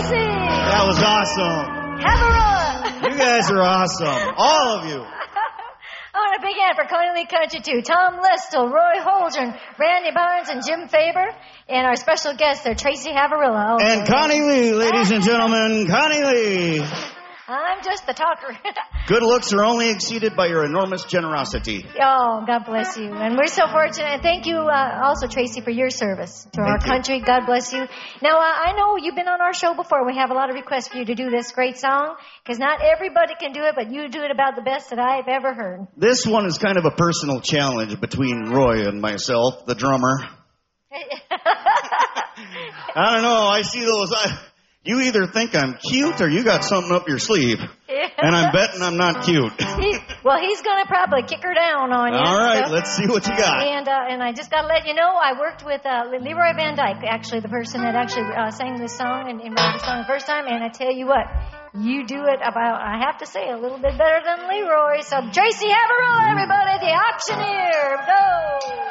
Tracy. That was awesome. Haverilla. You guys are awesome. All of you. I want a big hand for Connie Lee Country, too. Tom Listel, Roy Holdren, Randy Barnes, and Jim Faber. And our special guest there, Tracy Haverilla. Oh, and Connie Lee, ladies and gentlemen, Connie Lee. I'm just the talker. Good looks are only exceeded by your enormous generosity. Oh, God bless you. And we're so fortunate. And thank you also, Tracy, for your service to our country. God bless you. Now, I know you've been on our show before. We have a lot of requests for you to do this great song, because not everybody can do it, but you do it about the best that I've ever heard. This one is kind of a personal challenge between Roy and myself, the drummer. I don't know. I see those... You either think I'm cute or you got something up your sleeve. Yeah. And I'm betting I'm not cute. He's going to probably kick her down on you. All right, let's see what you got. And I just got to let you know, I worked with Leroy Van Dyke, actually the person that actually sang this song and wrote the song the first time. And I tell you what, you do it about, I have to say, a little bit better than Leroy. So Tracy Haverilla, everybody, the auctioneer. Go!